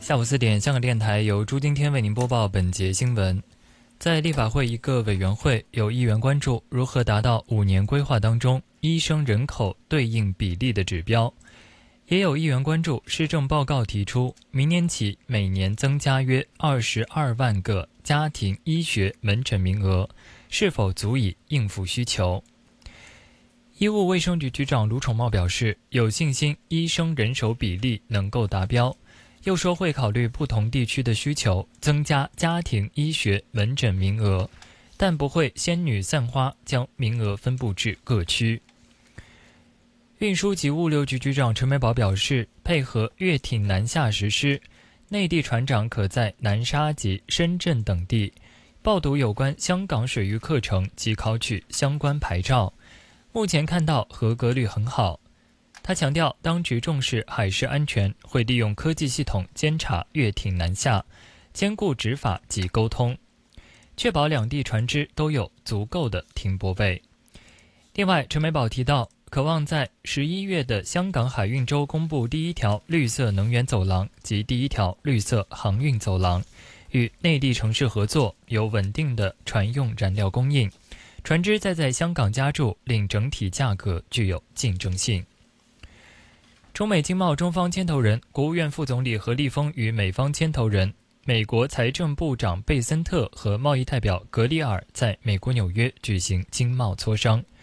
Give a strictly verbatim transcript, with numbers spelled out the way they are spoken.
下午四点，香港电台由朱今天为您播报本节新闻。在立法会一个委员会，有议员关注如何达到五年规划当中医生人口对应比例的指标。也有议员关注施政报告提出，明年起每年增加约二十二万个家庭医学门诊名额，是否足以应付需求？医务卫生局局长卢宠茂表示，有信心医生人手比例能够达标，又说会考虑不同地区的需求，增加家庭医学门诊名额，但不会仙女散花，将名额分布至各区。运输及物流局局长陈美宝表示，配合粤挺南下实施，内地船长可在南沙及深圳等地报读有关香港水域课程及考取相关牌照，目前看到合格率很好。他强调，当局重视海事安全，会利用科技系统监察粤挺南下，兼顾执法及沟通，确保两地船只都有足够的停泊位。另外，陈美宝提到，渴望在十一月的香港海运周公布第一条绿色能源走廊及第一条绿色航运走廊，与内地城市合作，有稳定的船用燃料供应，船只再在香港加注，令整体价格具有竞争性。中美经贸中方牵头人、国务院副总理何立峰与美方牵头人、美国财政部长贝森特和贸易代表格里尔在美国纽约举行经贸磋商。